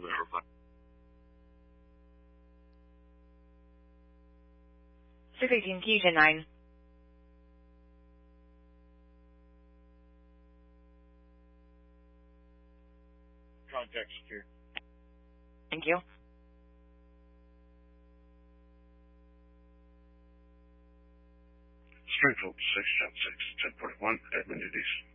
verify. Civilian Fusion 9. Contact secure. Thank you. Springfield 6 Jump 6, 1041, admin duties.